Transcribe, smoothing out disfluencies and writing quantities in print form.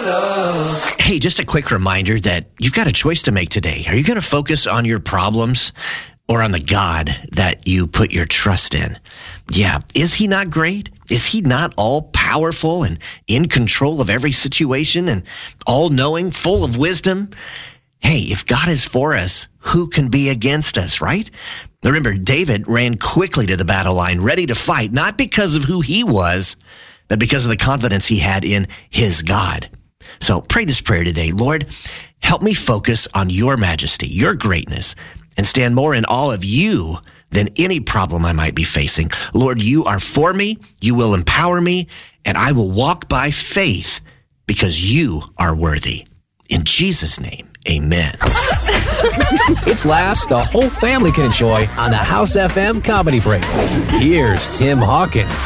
Hey, just a quick reminder that you've got a choice to make today. Are you going to focus on your problems or on the God that you put your trust in? Yeah. Is he not great? Is he not all powerful and in control of every situation and all knowing, full of wisdom? Hey, if God is for us, who can be against us, right? Remember, David ran quickly to the battle line, ready to fight, not because of who he was, but because of the confidence he had in his God. So pray this prayer today. Lord, help me focus on your majesty, your greatness, and stand more in awe of you than any problem I might be facing. Lord, you are for me, you will empower me, and I will walk by faith because you are worthy. In Jesus' name, amen. It's laughs the whole family can enjoy on the House FM Comedy Break. Here's Tim Hawkins.